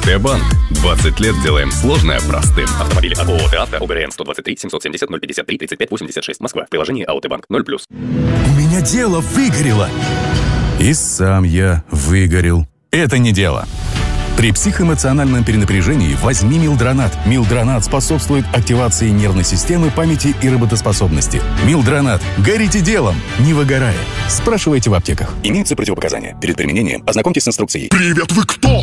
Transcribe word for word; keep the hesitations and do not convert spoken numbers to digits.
АОТ-банк. двадцать лет делаем сложное простым. Автомобили от ООО «ТАВТО», ОГРН сто двадцать три семьсот семьдесят ноль пятьдесят три тридцать пять восемьдесят шесть, Москва. Приложение АОТ-банк ноль плюс. У меня дело выгорело. И сам я выгорел. Это не дело. При психоэмоциональном перенапряжении возьми Милдронат. Милдронат способствует активации нервной системы, памяти и работоспособности. Милдронат. Горите делом, не выгорая. Спрашивайте в аптеках. Имеются противопоказания. Перед применением ознакомьтесь с инструкцией. Привет, вы кто?